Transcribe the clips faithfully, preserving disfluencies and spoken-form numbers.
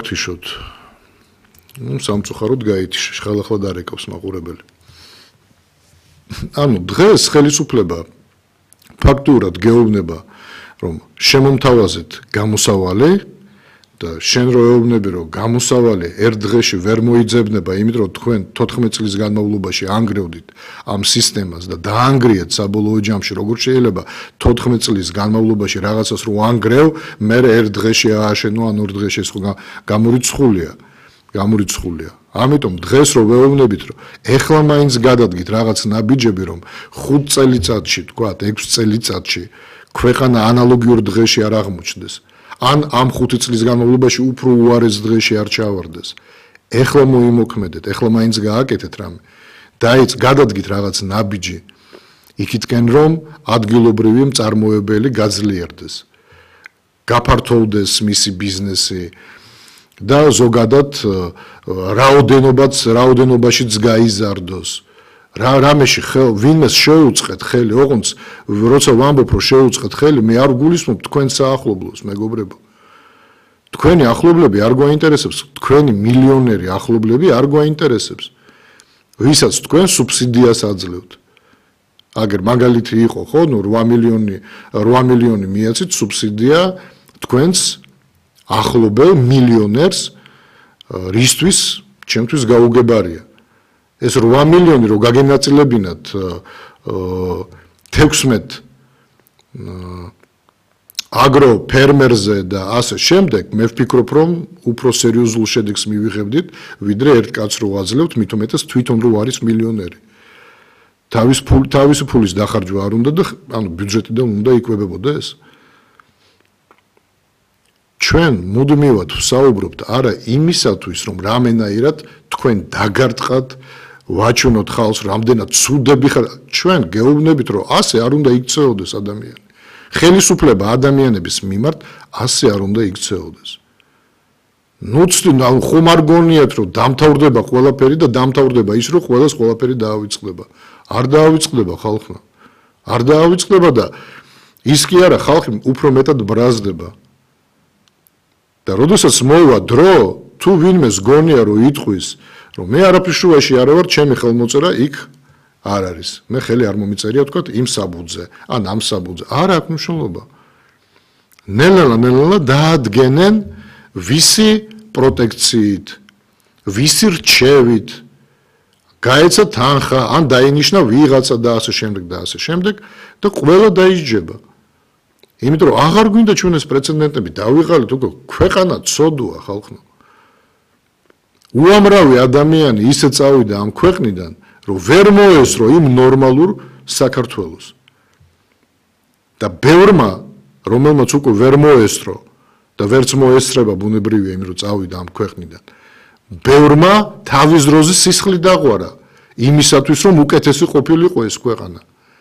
დავაგთიშოთ. ნუ სამწუხაროდ გაითიშა, ხალხლა დარეკავს მაყურებელი. ანუ დღეს ხელისუფლება ფაქტურად გეუბნება, რომ შემომთავაზეთ გამოსავალი და შენ რო ეუბნები, რომ გამოსავალი ერთ დღეში ვერ მოიძებნება, იმიტომ რომ თქვენ თოთხმეტ წლის განმავლობაში ანგრევდით ამ სისტემას და დაანგრიეთ საბოლოო ჯამში, როგორ შეიძლება თოთხმეტ წლის განმავლობაში რაღაცას რო ანგრევ, მე ერთ დღეში ააშენო, ან ორ დღეში ეს გამორიცხულია. გამორიცხულია. ამიტომ დღეს რო ვეუბნებით, რომ ეხლა მაინც გადადგით რაღაც ნაბიჯები, რომ ხუთ წელიწადში, თქვათ ექვს წელიწადში ქვეყანა ანალოგიურ დღეში არ აღმოჩნდეს. ან ამ ხუთი წლის განმავლობაში უფრო უარეს დღეში არ ჩავარდეს. ეხლა მოიმოქმედეთ, ეხლა მაინც გააკეთეთ რამე. დაიც გადადგით რაღაც ნაბიჯი იქითკენ, რომ ადგილობრივი მწარმოებელი გაძლიერდეს. გაფართოვდეს მისი ბიზნესი და ზოგადად რაოდენობაც რაოდენობაშიც გაიზარდოს. რა რამეში ხელ ვინმეს შეუწყეთ ხელი, ოღონდ როცა ვამბობ რომ შეუწყეთ ხელი, მე არ გულისხმობ თქვენ საახლობლოს, მეგობრებო. თქვენი ახლობლები არ გვაინტერესებს, თქვენი მილიონერი ახლობლები არ გვაინტერესებს. ვისაც თქვენ სუბსიდიას აძლევთ. აგერ მაგალითი იყო, ხო, ნუ რვა მილიონი რვა მილიონი მიაცით სუბსიდია თქვენს ახლობელ მილიონერს, რისთვის ჩემთვის გაუგებარია. ეს რვა მილიონი რო გაგენაწილებინათ თექვსმეტ აგრო ფერმერზე და ასე შემდეგ, მე ვფიქრობ, რომ უფრო სერიოზულ შედეგს მივიღებდით, ვიდრე ერთ კაცს რო აძლევთ, მით უმეტეს თვითონ რო არის მილიონერი. თავის ფული თავისი ფულის დახარჯვა არ უნდა და ანუ ბიუჯეტიდან უნდა იკვებებოდა ეს. ჩვენ მუდმივად ვსაუბრობთ არა იმისათვის, რომ რამენაირად თქვენ დაგარტყათ, ვაჩვენოთ ხალხს, რამდენად ცუდები ხარ, ჩვენ გეუბნებით, რომ ასე არ უნდა იქცეოდეს ადამიანი. ხელისუფლება ადამიანების მიმართ ასე არ უნდა იქცეოდეს. ნუცდი ხომ არ გონიათ, რომ დამთავრდება ყველაფერი და დამთავრდება ის, რომ ყველას ყველაფერი დაავიწყდება. არ დაავიწყდება ხალხმა. არ დაავიწყდება და ის კი არა, ხალხი უფრო მეტად ბრაზდება. და როდესაც მოვა დრო, თუ ვინმეს გონია, რომ იტყვის, რომ მე არაფრის შუაში არ ვარ, ჩემი ხელმოწერა იქ არ არის. მე ხელი არ მომიწერია, თქვათ, იმ საბუძზე, ან ამ საბუძზე. არ აქვს მნიშვნელობა. ნელა ნელა დაადგენენ ვისი პროტექციით, ვისი რჩევით, გაეცა თანხა, ან დაინიშნა ვიღაცა და ასე შემდეგ და ასე შემდეგ და ყველა დაიჯება. იმიტომ რომ აღარ გვინდა ჩვენ ეს პრეცედენტები დავიღალეთ, უკვე ქვეყანა ცოდუა ხალხმა. უამრავი ადამიანი ისე წავიდა ამ ქვეყნიდან, რომ ვერ მოესრო იმ ნორმალურ საქართველოს. და ბევრმა, რომელმაც უკვე ვერ მოესრო და ვერც მოესწრება ბუნებრივია იმ რომ წავიდა ამ ქვეყნიდან, ბევრმა თავის დროზე სისხლი დაღვარა იმისათვის, რომ უკეთესი ყოფილიყო ეს ქვეყანა.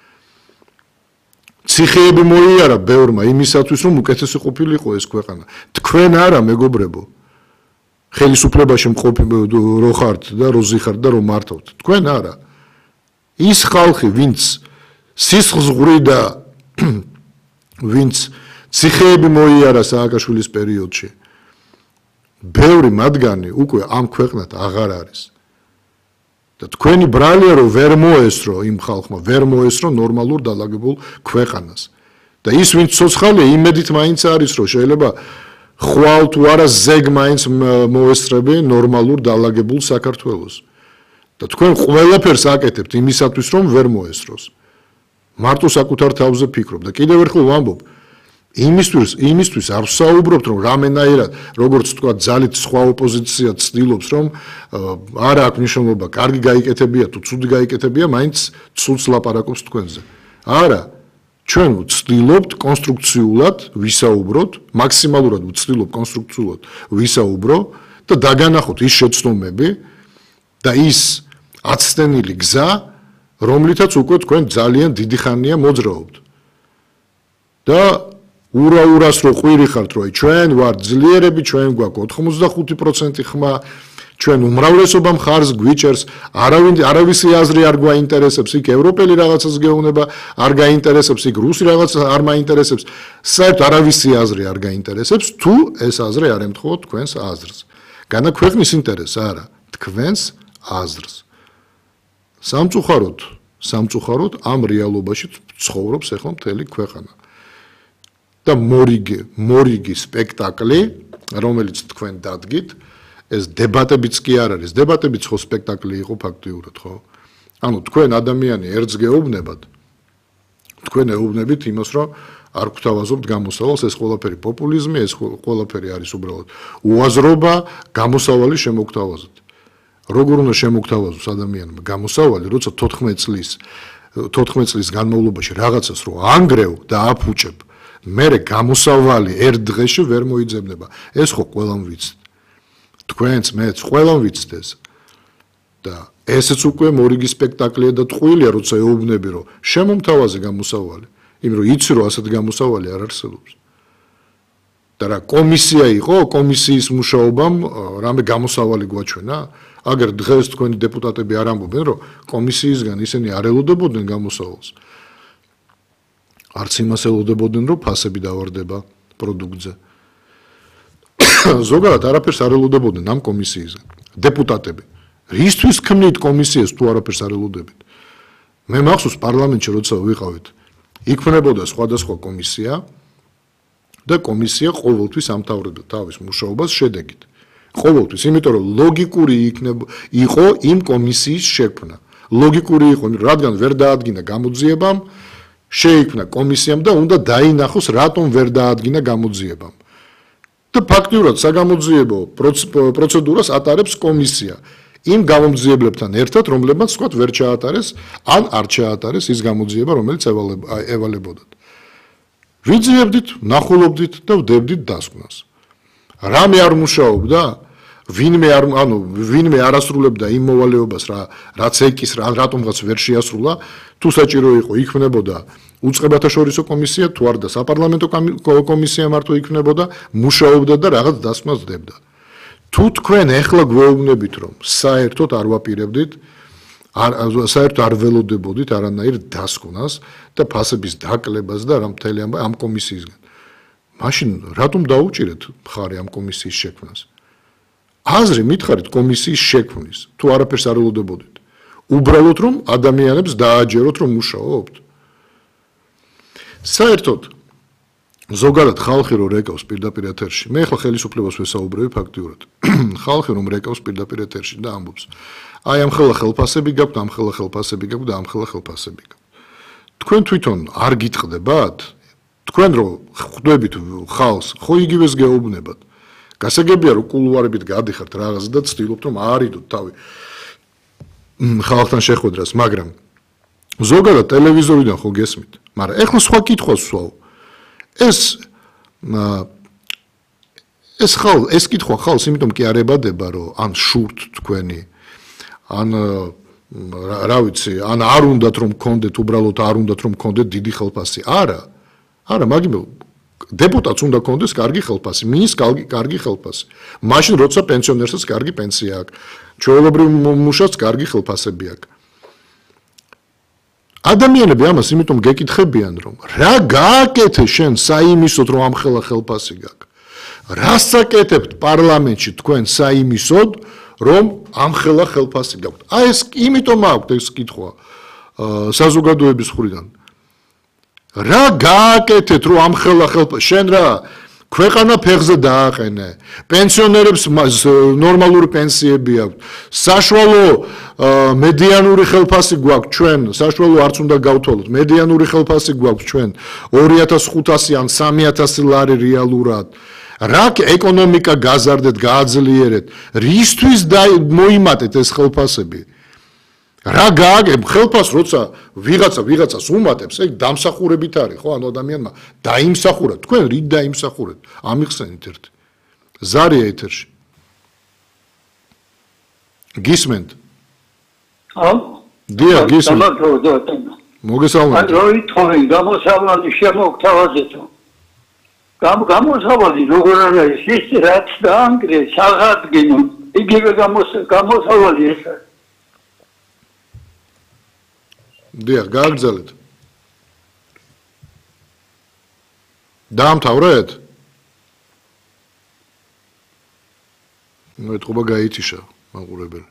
ციხეები მოიარა ბევრმა იმისათვის, რომ უკეთესი ყოფილიყო ეს ქვეყანა. თქვენ არა, მეგობრებო. ხელისუფლებაში მყოფი რო ხართ და რო ზიხართ და რო მართავთ. თქვენ არა. ის ხალხი, ვინც სისხლს ღვრიდა, ვინც ციხეები მოიარა სააკაშვილის პერიოდში, ბევრი მათგანი უკვე ამ ქვეყნად აღარ არის. და თქვენი ბრალია რომ ვერ მოესრო იმ ხალხმა, ვერ მოესრო ნორმალურ დალაგებულ ქვეყანას. და ის ვინც ცოცხალია, იმედით მაინც არის, რომ შეიძლება ხვალ თუ არა ზეგ მაინც მოესწრები ნორმალურ დალაგებულ საქართველოს. და თქვენ ყველაფერს აკეთებთ იმისათვის, რომ ვერ მოესროს. მარტო საკუთარ თავზე ფიქრობ და კიდევ ერთხელ ვამბობ, იმისთვის იმისთვის არ ვსაუბრობთ, რომ რამენაირად, როგორც თქვა, ძალით სხვა ოპოზიცია ცდილობს, რომ არა აქვს მნიშვნელობა, კარგი გაიკეთებია თუ ცუდი გაიკეთებია, მაინც ცუდს ლაპარაკობს თქვენზე. არა, ჩვენ ვცდილობთ კონსტრუქციულად ვისაუბროთ, მაქსიმალურად ვცდილობ კონსტრუქციულად ვისაუბრო და დაგანახოთ ის შეცდომები და ის აცდენილი გზა, რომლითაც უკვე თქვენ ძალიან დიდი ხანია მოძრაობთ. და ურა-ურას რო ყვირი ხართ, რომ ჩვენ ვართ ძლიერები, ჩვენ გვაქვს ოთხმოცდახუთი პროცენტი ხმა, ჩვენ უმრავლესობა მხარს გვიჭერს, არავინ არავისი აზრი არ გვაინტერესებს, იქ ევროპელი რაღაცას გეუბნება, არ გაინტერესებს, იქ რუსი რაღაცა არ მაინტერესებს, საერთოდ არავისი აზრი არ გაინტერესებს, თუ ეს აზრი არ ემთხოვოთ თქვენს აზრს. განაქვეყნის ინტერესს არა, თქვენს აზრს. სამწუხაროდ, სამწუხაროდ ამ რეალობაში ცხოვრობს ახლა მთელი ქვეყანა. და მორიგი, მორიგი სპექტაკლი, რომელიც თქვენ დადგით, ეს დებატებიც კი არ არის, დებატებიც ხო სპექტაკლი იყო ფაქტიურად, ხო? ანუ თქვენ ადამიანი ერთს გეუბნებათ, თქვენ ეუბნებით იმას, რომ არ გვთავაზობთ გამოსავალს, ეს ყველაფერი პოპულიზმი, ეს ყველაფერი არის უბრალოდ უაზრობა, გამოსავალი შემოგთავაზოთ. როგორ უნდა შემოგთავაზოს ადამიანმა გამოსავალი, როცა თოთხმეტ წლის თოთხმეტ წლის განმავლობაში რაღაცას რო ანგრევ და აფუჭებ, მერე გამოსავალი ერთ დღეში ვერ მოიძებნება. ეს ხო ყველამ ვიცით. თქვენც მეც ყველამ ვიცით ეს. და ესეც უკვე მორიგი სპექტაკლია და ტყუილია, როცა ეუბნები, რომ შემომთავაზე გამოსავალი. იმ რომ იცი რომ ასეთ გამოსავალი არ არსებობს. და რა კომისია იყო, კომისიის მუშაობამ რამე გამოსავალი გვაჩვენა? აგერ დღეს თქვენი დეპუტატები არ ამბობენ, რომ კომისიისგან ისინი არ ელოდებოდნენ გამოსავალს. არც იმას ელოდებოდნენ, რომ ფასები დავარდება პროდუქტზე. ზოგადად არაფერს არ ელოდებოდნენ ამ კომისიისგან. დეპუტატები. რისთვის ქმნით კომისიას თუ არაფერს არ ელოდებით? მე მახსოვს პარლამენტში როცა ვიყავით, იქმნებოდა სხვადასხვა კომისია და კომისია ყოველთვის ამთავრებდა თავის მუშაობას შედეგით. ყოველთვის, იმიტომ რომ ლოგიკური იქნება იყო იმ კომისიის შექმნა. ლოგიკური იყო, რადგან ვერ დაადგინა გამოძიებამ, შეიქმნა კომისიამ და უნდა დაინახოს, რატომ ვერ დაადგინა გამოძიებამ. და ფაქტიურად საგამოძიებო პროცედურას ატარებს კომისია. იმ გამომძიებლებთან ერთად, რომლებმაც თქვა ვერ ჩაატარეს, ან არ ჩაატარეს ის გამოძიება, რომელიც ევალებოდათ. ვიძიებდით, ნახულობდით და ვდებდით დასკვნას. რამე არ მუშაობდა, ვინმე არ, ანუ ვინმე არ ასრულებდა იმ მოვალეობას, რა რაც ეკის, რატომღაც ვერ შეასრულა, თუ საჭირო იყო, იქმნებოდა უწყებათა შორისო კომისია, თუ არ და საპარლამენტო კომისია მარტო იქმნებოდა, მუშაობდა და რაღაც დასკვნას დებდა. თუ თქვენ ეხლა გვეუბნებით, რომ საერთოდ არ ვაპირებდით, საერთოდ არ ველოდებოდით არანაირ დასკვნას და ფასების დაკლებას და რა მთელი ამ კომისიისგან. მაშინ რატომ დაუჭირეთ მხარი ამ კომისიის შექმნას? აზრი მითხარით კომისიის შექმნის, თუ არაფერს არ ველოდებოდით. უბრალოდ რომ ადამიანებს დააჯეროთ, რომ მუშაობთ. საერთოდ ზოგადად ხალხი რო რეკავს პირდაპირ ეთერში, მე ახლა ხელისუფლებას ვესაუბრები ფაქტიურად. ხალხი რომ რეკავს პირდაპირ ეთერში და ამბობს, აი ამ ხელა ხელფასები გაქვთ, ამ ხელა ხელფასები გაქვთ და ამ ხელა ხელფასები გაქვთ. თქვენ თვითონ არ გიტყდებათ? თქვენ რო ხვდებით ხალხს, ხო იგივეს გეუბნებათ. გასაგებია რომ კულუარებით გადიხართ რაღაცა და ცდილობთ რომ აარიდოთ თავი ხალხთან შეხვედრას, მაგრამ ზოგადად ტელევიზორიდან ხო გესმით, მაგრამ ეხლა სხვა კითხვას ვსვავ. ეს ეს ხალ ეს კითხვა ხალხს იმიტომ კი არ ებადება, რომ ან შურთ თქვენი, ან რა ვიცი, ან არ უნდათ რომ გქონდეთ, უბრალოდ არ უნდათ რომ გქონდეთ დიდი ხელფასი. არა. არა, მაგიმ დეპუტატს უნდა გქონდეს კარგი ხელფასი, მინის კარგი ხელფასი. მაშინ როცა პენსიონერსაც კარგი პენსია აქვს, ჩვეულებრივ მუშაკს კარგი ხელფასები აქვს. ადამიანები ამას იმიტომ გეკითხებიან, რომ რა გააკეთე შენ საიმისოდ, რომ ამ ხელა ხელფასი გაქვს? რას აკეთებთ პარლამენტში თქვენ საიმისოდ, რომ ამ ხელა ხელფასი გაქვთ? აი ეს იმიტომ აქვს ეს კითხვა საზოგადოების მხრიდან. რა გააკეთეთ, რომ ამ ხელა ხელფასი შენ რა ქვეყანა ფეხზე დააყენე, პენსიონერებს ნორმალური პენსიები აქვთ, საშუალო მედიანური ხელფასი გვაქვს ჩვენ, საშუალო არც უნდა გავთვალოთ, მედიანური ხელფასი გვაქვს ჩვენ ორი ათას ხუთასი ან სამი ათასი ლარი რეალურად. რა ეკონომიკა გაზარდეთ, გააძლიერეთ, რისთვის მოიმატეთ ეს ხელფასები? რა გააგებ ხელფას, როცა ვიღაცა ვიღაცას უმატებს, ეგ დამსახურებით არის, ხო, ანუ ადამიანმა დაიმსახურა, თქვენ რით დაიმსახურეთ? ამიხსენით ერთი. ზარია ეთერში. გისმენთ? აუ? დიახ, გისმენთ. მოგესალმებით. ან როი თორე გამოსავალი შემოგთავაზეთო. გამ გამოსავალი როგორ არის ის რაც დაანგრე საღადგინო, იგივე გამოსავალი ეს არის. დიახ, გააგრძელეთ. დაამთავრეთ? ეთყობა გაითიშა მაყურებელი.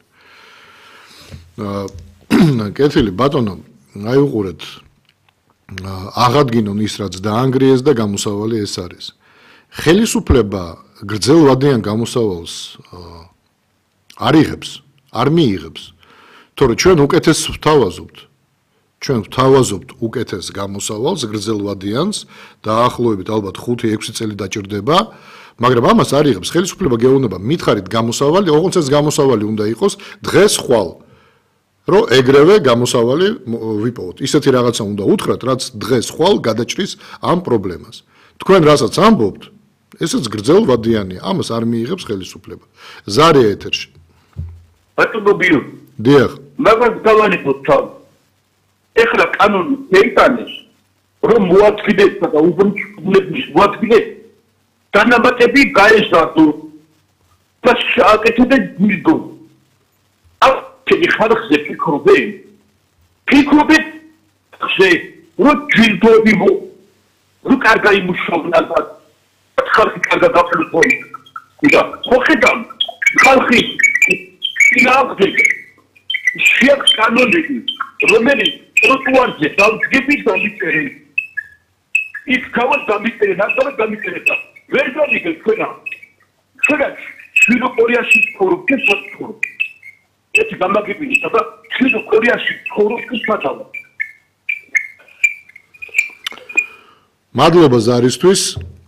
კეთილი ბატონო, აი უყურეთ. აღადგინონ ის რაც დაანგრიეს და გამოსავალი ეს არის. ხელისუფლება გრძელვადიან გამოსავალს არ იღებს, არ მიიღებს. თორე ჩვენ უკეთეს ვთავაზობთ. ჩვენ ვთავაზობთ უკეთეს გამოსავალს, გრძელვადიანს, დაახლოებით ალბათ ხუთი ექვსი წელი დაჭირდება, მაგრამ ამას არ იღებს. ხელისუფლება გეუბნება, მითხარით გამოსავალი, ოღონდ ეს გამოსავალი უნდა იყოს დღეს ხვალ. რომ ეგრევე გამოსავალი ვიპოვოთ. ისეთი რაღაცა უნდა უთხრათ, რაც დღეს ხვალ გადაჭრის ამ პრობლემას. თქვენ რასაც ამბობთ, ესეც გრძელვადიანია, ამას არ მიიღებს ხელისუფლება. ზარია ეთერში. ბატონო ბიუ. დიახ. მაგას დავანებოთ თავ. ეხლა კანონი შეიტანეს, რომ მოადგილეს და უბრუნებლების მოადგილეს. განამატები გაეზარდო. და შეაკეთებენ გილგო. კი ხალხზე ფიქრობენ. ფიქრობენ ხზე, რომ ჯილდოები მო რო კარგა იმუშავნა და ხალხი კარგა გაფლუს. და ხო ხედავ ხალხი ინახდე შეაქ კანონები რომელიც ტროტუარზე დავდგები და მიწერენ. იქ ქავა დამიწერენ, ახლა დამიწერენ. ვერ გამიგე თქვენა. ხოდა შვილო კორეაში ცხოვრობენ საწურო. ეს გამაგებინი და შვილო კორეაში ცხოვრობენ საწალა. მადლობა ზარისთვის.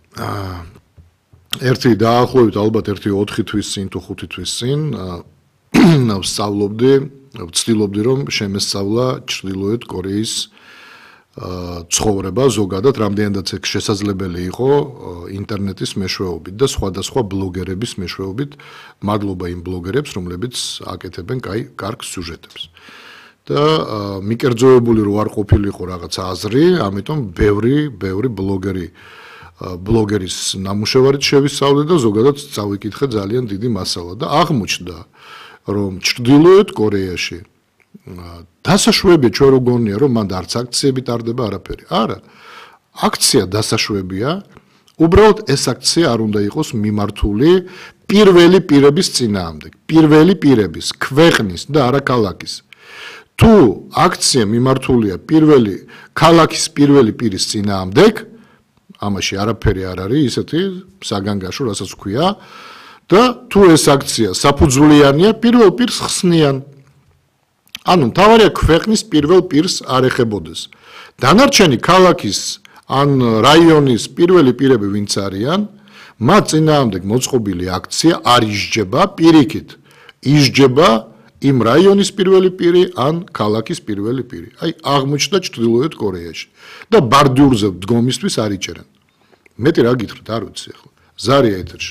ერთი დაახლოებით ალბათ ერთი ოთხი თვის წინ თუ ხუთი თვის წინ ვსწავლობდი, ვცდილობდი რომ შემესწავლა ჩრდილოეთ კორეის ცხოვრება ზოგადად, რამდენადაც ეს შესაძლებელი იყო ინტერნეტის მეშვეობით და სხვადასხვა ბლოგერების მეშვეობით. მადლობა იმ ბლოგერებს, რომლებიც აკეთებენ კაი კარგ სიუჟეტებს. და მიკერძოებული რო არ ყოფილიყო რაღაცა აზრი, ამიტომ ბევრი, ბევრი ბლოგერი ბლოგერის ნამუშევარით შევისწავლე და ზოგადად წავიკითხე ძალიან დიდი მასალა და აღმოჩნდა, რომ ჩრდილოეთ კორეაში დასაშვებია ჩვენ რო გონია, რომ მანდ არც აქციები ტარდება არაფერი. არა. აქცია დასაშვებია, უბრალოდ ეს აქცია არ უნდა იყოს მიმართული პირველი პირების წინააღმდეგ, პირველი პირების, ქვეყნის და არა ქალაქის. თუ აქცია მიმართულია პირველი ქალაქის პირველი პირის წინააღმდეგ, ამაში არაფერი არ არის ისეთი საგანგაშო, რასაც ვქვია, და თუ ეს აქცია საფუძვლიანია, პირველ პირს ხსნიან. ანუ მთავარია ქვეყნის პირველ პირს არ ეხებოდეს. დანარჩენი ქალაქის ან რაიონის პირველი პირები ვინც არიან, მათ წინააღმდეგ მოწყობილი აქცია არ ისჯება პირიქით. ისჯება იმ რაიონის პირველი პირი ან ქალაქის პირველი პირი. აი აღმოჩნდა ჩრდილოეთ კორეაში და ბარდიურზე დგომისთვის არ იჭერენ. მეტი რა გითხრათ, არ ვიცი ახლა. ზარია ეთერში.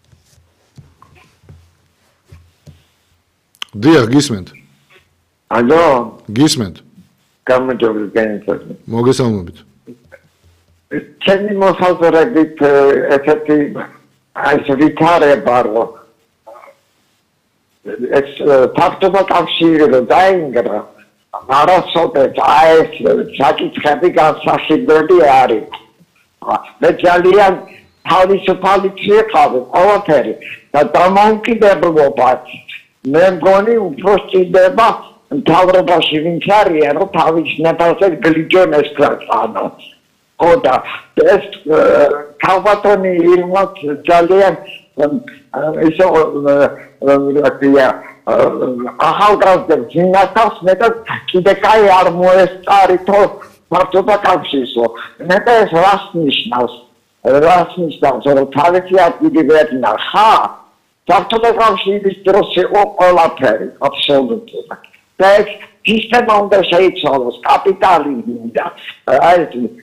დიახ, გისმენთ. ალო, გისმენთ. გამარჯობა გენეთოს. მოგესალმებით. ჩემი მოსაზრებით ესეთი ეს ვითარება რო ეს ფაქტობა კავშირი დაინგრა. არასოდეს ეს საკითხები განსახილველი არის. მე ძალიან თავისუფალი ვიყავი ყველაფერი და დამოუკიდებლობა მე მგონი უფრო სწრდება მთავრობაში ვინც არიან რომ თავის ნებაზე გლიჯონ ეს ქვეყანა. ხო და ეს ქალბატონი იმათ ძალიან ისო რაკია ახალგაზრდებს ინახავს მე და კიდე კაი არ მოესწარითო ფართობა კავშირსო. მე და ეს რას ნიშნავს? რას ნიშნავს რომ თავისი ადგილი ვერ ნახა? ფართობა კავშირის დროს იყო ყველაფერი აბსოლუტურად. და ეს სისტემა უნდა შეიცვალოს, კაპიტალი უნდა აი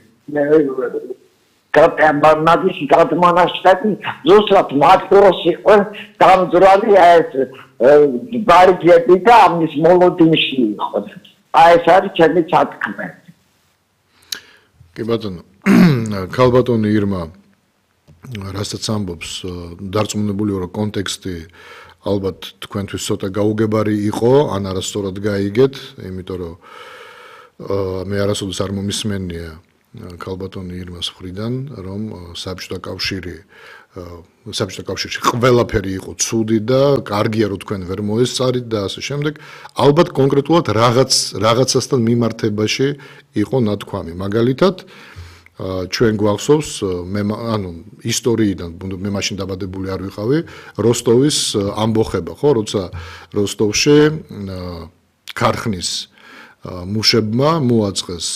მაგის გადმონაშთები ზუსტად მათ დროს იყო დამძრალი ეს ბარგები და ამის მოლოდინში იყო. აი ეს არის ჩემი სათქმე. კი ბატონო, ქალბატონი ირმა რასაც ამბობს, დარწმუნებული ვარ, კონტექსტი ალბათ თქვენთვის ცოტა გაუგებარი იყო, ან არასწორად გაიგეთ, იმიტომ რომ მე არასოდეს არ მომისმენია ქალბატონი ირმას მხრიდან, რომ საბჭოთა კავშირი საბჭოთა კავშირში ყველაფერი იყო ცუდი და კარგია რომ თქვენ ვერ მოესწარით და ასე შემდეგ ალბათ კონკრეტულად რაღაც რაღაცასთან მიმართებაში იყო ნათქვამი მაგალითად ჩვენ გვახსოვს მე ანუ ისტორიიდან მე მაშინ დაბადებული არ ვიყავი როსტოვის ამბოხება ხო როცა როსტოვში ქარხნის მუშებმა მოაწყეს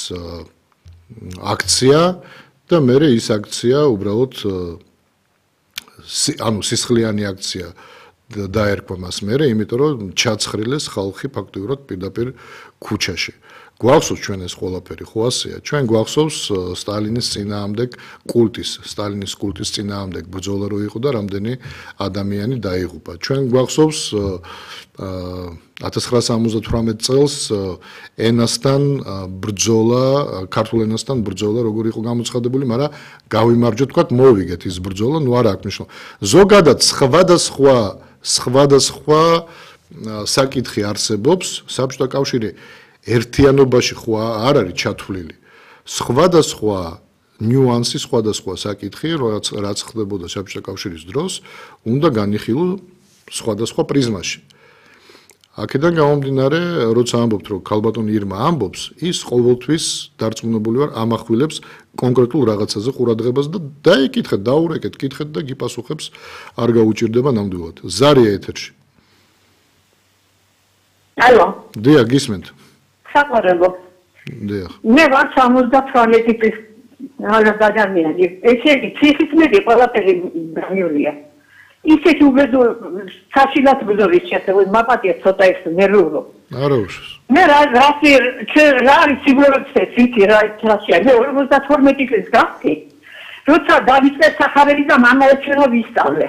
აქცია და მე ის აქცია უბრალოდ ანუ სისხლიანი აქცია დაერქვა მას მერე, იმიტომ რომ ჩაცხრილეს ხალხი ფაქტიურად პირდაპირ ქუჩაში. გვახსოვს ჩვენ ეს ყველაფერი ხო ასეა? ჩვენ გვახსოვს სტალინის წინააღმდეგ კულტის, სტალინის კულტის წინააღმდეგ ბრძოლა რო იყო და რამდენი ადამიანი დაიღუპა. ჩვენ გვახსოვს ათას ცხრაასა ორმოცდათვრამეტ წელს ენასთან ბრძოლა, ქართულ ენასთან ბრძოლა როგორ იყო გამოცხადებული, მაგრამ გავიმარჯვეთ, თქვა მოვიგეთ ის ბრძოლა, ნუ არა აქვს მნიშვნელობა. ზოგადად სხვადასხვა სხვადასხვა საკითხი არსებობს, საბჭოთა კავშირი ერთიანობაში ხო არ არის ჩათვლილი. სხვადასხვა ნიუანსი, სხვადასხვა საკითხი, რაც რაც ხდებოდა საბჭოთა კავშირის დროს, უნდა განიხილო სხვადასხვა პრიზმაში. აქედან გამომდინარე, როცა ამბობთ, რომ ქალბატონი ირმა ამბობს, ის ყოველთვის დარწმუნებული ვარ ამახვილებს კონკრეტულ რაღაცაზე ყურადღებას და დაიკითხეთ, დაურეკეთ, კითხეთ და გიპასუხებს არ გაუჭირდება ნამდვილად. ზარია ეთერში. ალო. დიახ, გისმენთ. საყვარელო. დიახ. მე ვარ სამოცდათვრამეტი წლის ადამიანი. ესე იგი, ციხისმერი ყველაფერი გამივლია. ისეთი უბრალოდ საშინლად ბრძოლის შესაძლებელი მაპატია ცოტა ის ნერვიულო. არა უშავს. მე რა რასი რა არის სიგუროთე ციხი რა ჩაშია. მე ორმოცდათორმეტი წლის გავხდი. როცა დავიწყე სახარელი და მამა ეჩვენა ვისწავლე.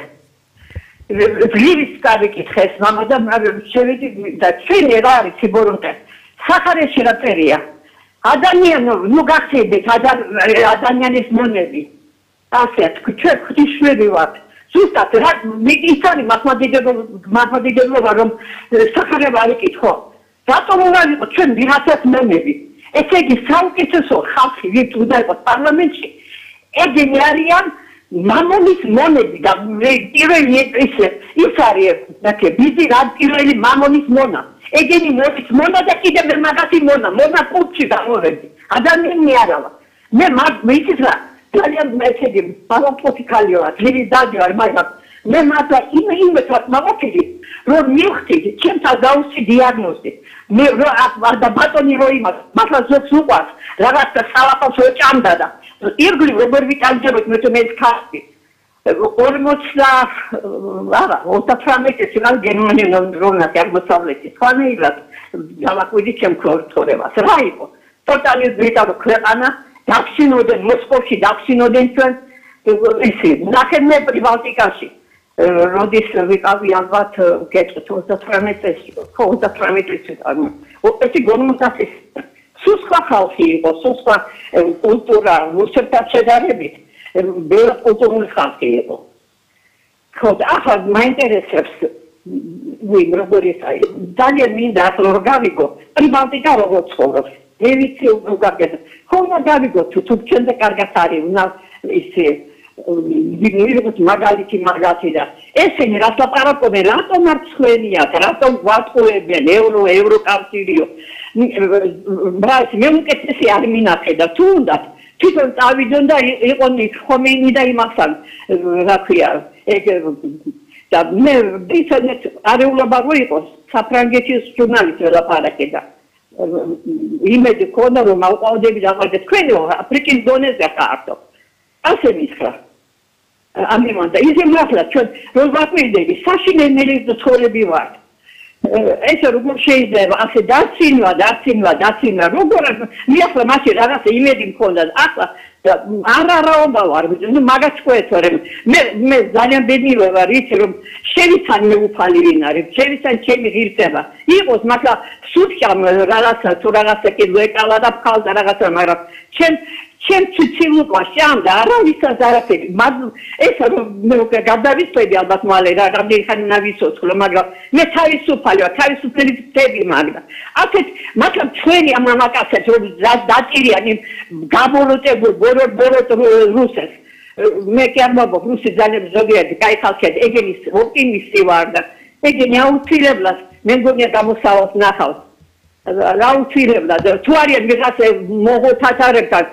ღვირის გავიკითხეს მამა და შევიდი და ჩვენი რა არის სიგუროთე. სახარეში რა წერია. ადამიანი ნუ გახსენდეთ ადამიანის მონები. ასე თქვენ ღვთისმშობელი ვართ. ზუსტად რა მიგიცანი მართლმადიდებლობა რომ სახარება არ იკითხო. რატომ უნდა იყო ჩვენ ვიღაცას მონები? ესე იგი საუკეთესო ხალხი ვით უნდა იყოს პარლამენტში. ეგენი არიან მამონის მონები და პირველი ის ის არის ნაკე ბიზი რა პირველი მამონის მონა. ეგენი მოდის მონა და კიდე მე მაგათი მონა, მონა კუჩი გამოვედი. ადამიანი არა ვარ. მე მაგ რა ძალიან მეცედი პარაპოტიკალიო ძილი დაგივარ მაგრამ მე მათლა იმ იმესაც მოვაკიდი რომ მივხვდი ჩემთან დაუსი დიაგნოზი მე რა და ბატონი რო იმას მათლა ზოგს უყვარს რაღაცა სალაპას ოჭამდა და ირგვლივ როგორ ვიტანჯებოთ მე მე ხასი ორმოცდა არა ოცდათვრამეტი წელი გერმანიიდან რომნა აღმოსავლეთი ხანეილად დავაკვირდი ჩემ ქორწორებას რა იყო ტოტალიზმის ქვეყანა დაფსინოდენ მოსკოვში დაფსინოდენ ჩვენ ისი ნახეთ პრიბალტიკაში როდის ვიყავი ალბათ გეტყვით ოცდათვრამეტი წელი ხო ოცდათვრამეტი წელი ეს გორმონტაციის სუსხა ხალხი იყო სუსხა კულტურა რუსებთან შედარებით ბევრი კულტურული ხალხი იყო ხო და ახლა მაინტერესებს ვინ როგორ ისაა ძალიან მინდა ახლა რომ გავიგო პრიბალტიკა როგორ ცხოვრობს მე ვიცი უგაგეთ ხომა გავიგო თუ თუ ჩვენ და კარგად არის უნდა ისე ვიღოთ მაგალითი მაგათი და ესენი რას ლაპარაკობენ რატომ არ ცხვენიათ რატომ გვატყუებენ ევრო ევროკავშირიო ბრაც მე უკეთესი არ მინახე და თუ უნდათ თვითონ წავიდონ და იყონ ხომეინი და იმასთან რა ქვია ეგ და მე ვიცით არეულობა რო იყოს საფრანგეთის ჟურნალისტი ლაპარაკე და იმედი ქონდა რომ აუყავდები დაყავდე თქვენი აფრიკის დონეზე ხარდო ასე მითხრა ამიმან და ისე მართლა ჩვენ რომ ვაკვირდები საშინელი ცხოვრები ვართ ეს როგორ შეიძლება ასე დაცინვა დაცინვა დაცინვა როგორ მე ახლა მაშინ რაღაცა იმედი მქონდა ახლა არ არაობა ვარ ნუ მაგას ყვეთორე მე მე ძალიან ბედნიერი ვარ იცი რომ შევიცან მე უფალი ვინ არის შევიცან ჩემი ღირსება იყოს მაგრამ სუთხამ რაღაცა თუ რაღაცა კიდე ეკალა და ფხალდა რაღაცა მაგრამ ჩემ ჩემ ციცილუკა შამდა არავისაც არაფერი მაგ ეს რომ მე უკვე გადავისწრები ალბათ მალე რა რამდენი ხანი ნავისოცხლო მაგრამ მე თავისუფალი ვარ თავისუფლების ფები მაგდა ასეთ მაგრამ ჩვენი ამამაკაცებს რომ დაწირიანი გაბოროტებულ ბოროტ ბოროტ რუსებს მე კი არ მოგობ რუსი ძალები ზოგიერთი კაი ხალხია ეგენის ოპტიმისტი ვარ და ეგენი აუცილებლად მე მგონია გამოსავალს ნახავს რა უცილებლად თუ არიან ვიღაცა მოგო თათარებთან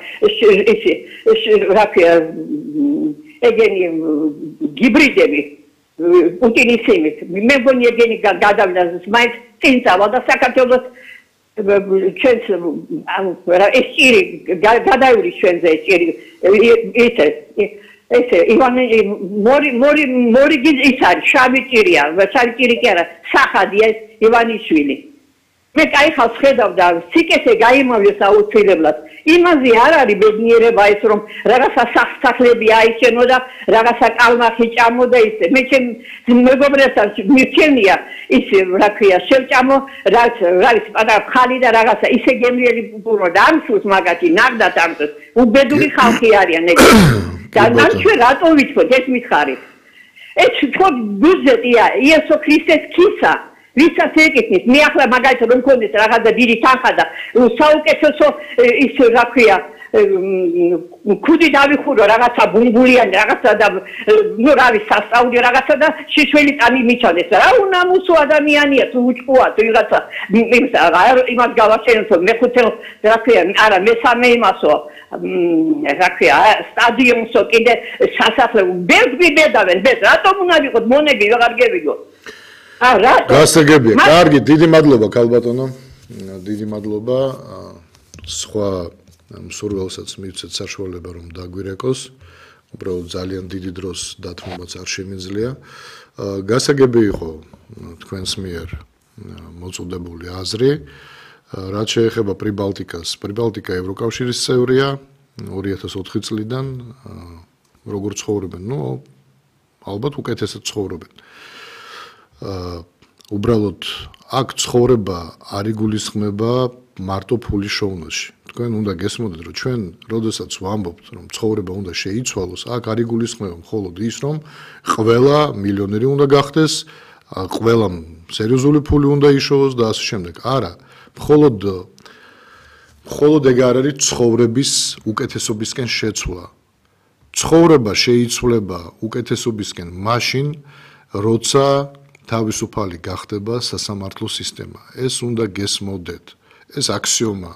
ისი რა ქვია ეგენი გიბრიდები პუტინის იმით მე მგონია ეგენი გადავიდა მაინც წინ წავა და საქართველოს ჩვენს ეს ჭირი გადაივლის ჩვენზე ეს ჭირი ისე ესე ივანე მორი მორი მორი ის არის შავი ჭირია შავი ჭირი კი არა სახადია ეს ივანიშვილი მე კაი ხალხს ხედავდა სიკეთე გაიმოვლეს აუცილებლად იმაზე არ არის ბედნიერება ის რომ რაღაცა სახსახლები აიჩენო და რაღაცა კალმახი ჭამო და ისე მე ჩემ მეგობრებთან მირჩენია ის რა ქვია შევჭამო რაც არის პატარა ხალი და რაღაცა ისე გემრიელი პურო და ამსუს მაგათი ნაგდათ ამსუს უბედური ხალხი არიან ეგ და მან ჩვენ რატო ვიცხოთ ეს მითხარით ეს თქო ბუზეტია იესო ქრისტეს ქისა ვისაც ეკითხის მე ახლა მაგალითად რომ მქონდეს რაღაცა დიდი თანხა და საუკეთესო ის რა ქვია ქუდი დავიხურო რაღაცა ბუმბულიანი რაღაცა და ნუ რა ვიცი სასწაული რაღაცა და შიშველი წამი მიჩანეს რა უნამუსო ადამიანია თუ უჭყუა თუ რაღაცა იმას გავაშენო მეხუთე რა ქვია არა მესამე იმასო რა ქვია სტადიონსო კიდე სასახლე ბერგი ბედავენ ბედ რატომ უნდა ვიყოთ მონები ვეღარ გევიგო გასაგებია კარგი დიდი მადლობა ქალბატონო დიდი მადლობა სხვა მსურველსაც მივცეთ საშუალება რომ დაგვირეკოს უბრალოდ ძალიან დიდი დროს დათმობაც არ შემიძლია გასაგები იყო თქვენს მიერ მოწოდებული აზრი რაც შეეხება პრიბალტიკას პრიბალტიკა ევროკავშირის წევრია ორი ათას ოთხი წლიდან როგორ ცხოვრობენ ნუ ალბათ უკეთესად ცხოვრობენ უბრალოდ აქ ცხოვრება არ იგულისხმება მარტო ფულის შოვნაში თქვენ უნდა გესმოდეთ რომ ჩვენ როდესაც ვამბობთ რომ ცხოვრება უნდა შეიცვალოს აქ არ იგულისხმება მხოლოდ ის რომ ყველა მილიონერი უნდა გახდეს ყველამ სერიოზული ფული უნდა იშოვოს და ასე შემდეგ არა მხოლოდ მხოლოდ ეგ არ არის ცხოვრების უკეთესობისკენ შეცვლა ცხოვრება შეიცვლება უკეთესობისკენ მაშინ როცა თავისუფალი გახდება სასამართლო სისტემა ეს უნდა გესმოდეთ ეს აქსიომა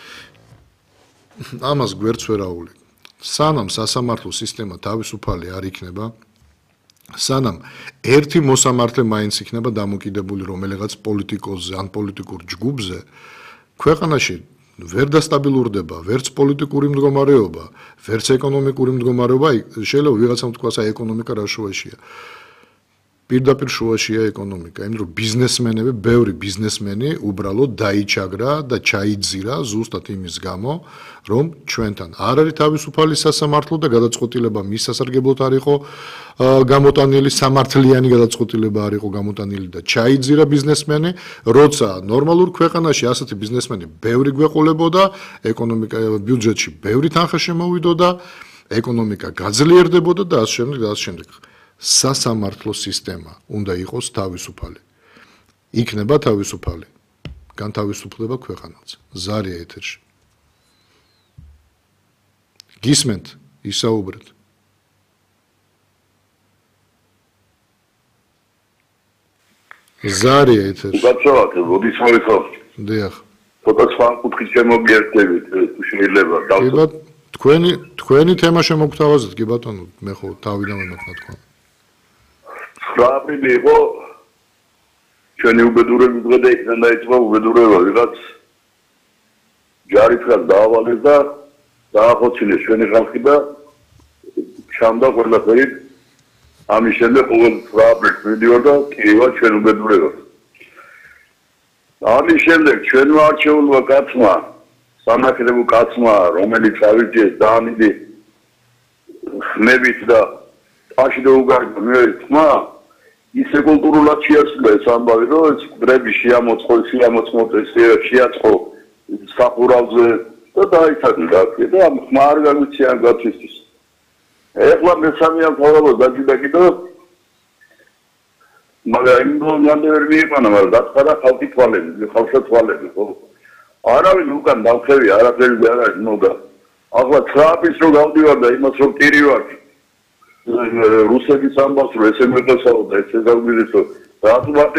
ამას გვერდს ვერაული სანამ სასამართლო სისტემა თავისუფალი არ იქნება სანამ ერთი მოსამართლე მაინც იქნება დამოკიდებული რომელიღაც პოლიტიკოსზე ან პოლიტიკურ ჯგუფზე ქვეყანაში ვერ დასტაბილურდება ვერც პოლიტიკური მდგომარეობა ვერც ეკონომიკური მდგომარეობა შეიძლება ვიღაცამ თქვას აი ეკონომიკა რა შუაშია პირდაპირ შუაშია ეკონომიკა, იმიტომ რომ ბიზნესმენები, ბევრი ბიზნესმენი უბრალოდ დაიჩაგრა და ჩაიძირა ზუსტად იმის გამო, რომ ჩვენთან არ არის თავისუფალი სასამართლო და გადაწყვეტილება მის სასარგებლოდ არ იყო გამოტანილი, სამართლიანი გადაწყვეტილება არ იყო გამოტანილი და ჩაიძირა ბიზნესმენი, როცა ნორმალურ ქვეყანაში ასეთი ბიზნესმენი ბევრი გვეყოლებოდა, ეკონომიკა ბიუჯეტში ბევრი თანხა შემოვიდოდა, ეკონომიკა გაძლიერდებოდა და ასე შემდეგ და ასე შემდეგ. სასამართლო სისტემა უნდა იყოს თავისუფალი. იქნება თავისუფალი. განთავისუფლდება ქვეყანაც. ზარია ეთერში. გისმენთ, ისაუბრეთ. ზარია ეთერში. გაწევათ, როდის მოიხავთ? დიახ. ცოტა სხვა კუთხით შემოგიერთებით, თუ შეიძლება. კი ბატონო, თქვენი თქვენი თემა შემოგთავაზეთ, კი ბატონო, მე ხო თავიდან ვემოქმედ თქვენ. სტრაფილი იყო ჩვენი უბედურების დღე და იქიდან დაიწყო უბედურება ვიღაც ჯარისკაც დაავალეს და დაახოცინეს ჩვენი ხალხი და ჩამდა ყველაფერი ამის შემდეგ ყოველ სტრაფილს მიდიოდა კიევა ჩვენ უბედურებას ამის შემდეგ ჩვენმა არჩეულმა კაცმა სამართლებრივ კაცმა რომელიც ავირჩიეს ძალიან დიდი ხმებით და აში და უგარდა მე თმა ისე კულტურულად შეაცვლა ეს ამბავი რომ ეს კრები შეამოწყო შეამოწყო შეაწყო საფურავზე და დაითანდა და ამ ხმა არ გაგვიციან გაწვისთვის ეხლა მესამე ამბავი დაძიდა კიდე მაგრამ იმდენ ვერ მიიყანა მაგრამ დაწყდა ხალხი თვალები ხალხი თვალები ხო არავინ უკან დავხევი არაფერი არ არის მოდა ახლა ტრაპის რო გავდივარ და იმას რო ტირი ვარ რუსების ამბავს რომ ესე მეკასაო და ესე გავგიძებო რატომ